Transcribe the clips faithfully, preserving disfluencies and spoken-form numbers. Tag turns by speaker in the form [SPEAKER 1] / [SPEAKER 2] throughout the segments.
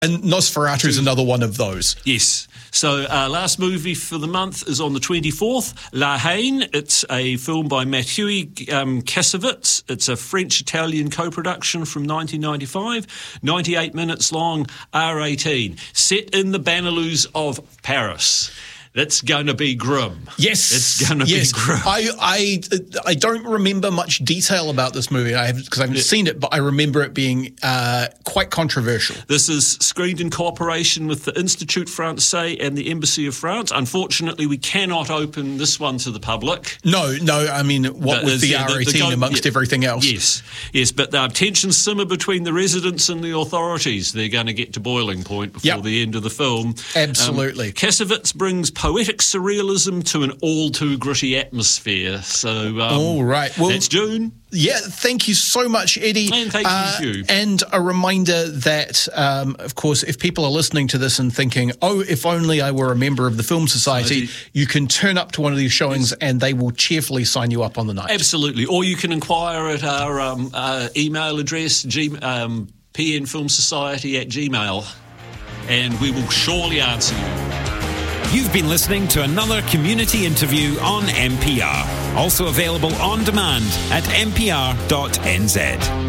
[SPEAKER 1] And Nosferatu is another one of those.
[SPEAKER 2] Yes. So uh, last movie for the month is on the twenty-fourth, La Haine. It's a film by Mathieu um, Kassovitz. It's a French-Italian co-production from nineteen ninety-five, ninety-eight minutes long, R eighteen, set in the Benelux of Paris. That's going to be grim.
[SPEAKER 1] Yes,
[SPEAKER 2] it's going to
[SPEAKER 1] yes.
[SPEAKER 2] be grim.
[SPEAKER 1] I, I, I don't remember much detail about this movie. I have because I haven't yeah. seen it, but I remember it being uh, quite controversial.
[SPEAKER 2] This is screened in cooperation with the Institut Français and the Embassy of France. Unfortunately, we cannot open this one to the public.
[SPEAKER 1] No, no. I mean, what with the R eighteen go- amongst yeah, everything else?
[SPEAKER 2] Yes, yes. But uh, tensions simmer between the residents and the authorities. They're going to get to boiling point before
[SPEAKER 1] yep.
[SPEAKER 2] the end of the film.
[SPEAKER 1] Absolutely.
[SPEAKER 2] Um, Kassovitz brings poetic surrealism to an all-too-gritty atmosphere. So, um,
[SPEAKER 1] all right. Well,
[SPEAKER 2] that's June.
[SPEAKER 1] Yeah, thank you so much, Eddie.
[SPEAKER 2] And thank
[SPEAKER 1] uh,
[SPEAKER 2] you.
[SPEAKER 1] And a reminder that, um, of course, if people are listening to this and thinking, oh, if only I were a member of the Film Society, Society. you can turn up to one of these showings yes. and they will cheerfully sign you up on the night.
[SPEAKER 2] Absolutely. Or you can inquire at our um, uh, email address, G- um, pnfilmsociety at gmail, and we will surely answer you.
[SPEAKER 3] You've been listening to another community interview on N P R. Also available on demand at n p r dot n z.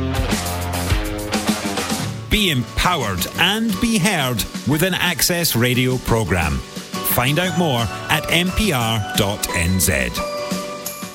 [SPEAKER 3] Be empowered and be heard with an Access Radio programme. Find out more at n p r dot n z.